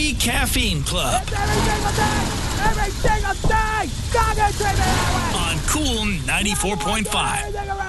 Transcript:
Free Caffeine Club. It's every single day! Every single day! God, treat me that way! On Cool 94.5.